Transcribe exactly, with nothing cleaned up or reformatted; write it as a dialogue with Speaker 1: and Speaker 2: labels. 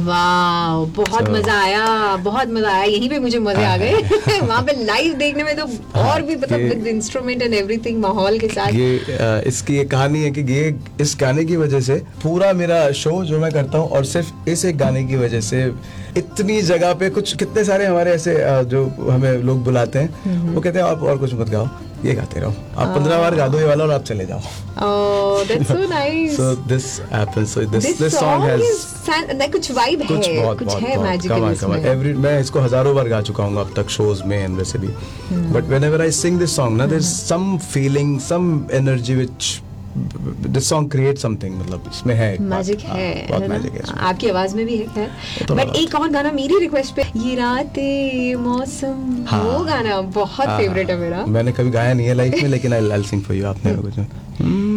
Speaker 1: वाह, बहुत
Speaker 2: So-
Speaker 1: मजा आया, बहुत मजा आया, यहीं पे मुझे मजे आ गए। वहाँ पे लाइव देखने में तो और भी मतलब
Speaker 2: ये-
Speaker 1: विद इंस्ट्रूमेंट एंड एवरीथिंग माहौल के साथ।
Speaker 2: ये अ, इसकी ये कहानी है कि ये इस गाने की वजह से पूरा मेरा शो जो मैं करता हूँ, और सिर्फ इस एक गाने की वजह से इतनी जगह पे कुछ कितने सारे हमारे ऐसे अ, जो हमें लोग बुलाते हैं, वो कहते हैं आप और कुछ मत गाओ, ये गाते रहो, आप पंद्रह बार गा दो ये वाला और आप चले जाओ.
Speaker 1: Oh, that's so nice.
Speaker 2: So this happens. So this
Speaker 1: This
Speaker 2: this song
Speaker 1: song
Speaker 2: has
Speaker 1: is fan- like कुछ vibe है,
Speaker 2: कुछ बहुत
Speaker 1: कुछ
Speaker 2: बहुत
Speaker 1: है
Speaker 2: बहुत
Speaker 1: magical
Speaker 2: कमाल
Speaker 1: इसमें।
Speaker 2: कमाल. Every मैं इसको हजारों बार गा चुका हूँ अब तक शोज में एंड वैसे भी. But whenever I sing this song, ना there's some feeling, some energy which this song creates something. मतलब इसमें है एक बात.
Speaker 1: मैजिक
Speaker 2: हाँ,
Speaker 1: है,
Speaker 2: बहुत
Speaker 1: है ना?
Speaker 2: मैजिक है इसमें.
Speaker 1: आपकी आवाज में भी है खैर।
Speaker 2: थोड़ा
Speaker 1: बट
Speaker 2: बहुत।
Speaker 1: एक और गाना मेरी रिक्वेस्ट पे, ये रातें मौसम,
Speaker 2: हाँ।
Speaker 1: वो गाना बहुत
Speaker 2: हाँ,
Speaker 1: फेवरेट है मेरा।
Speaker 2: मैंने कभी गाया नहीं है लाइफ में, लेकिन I'll I'll sing for you. आपने कुछ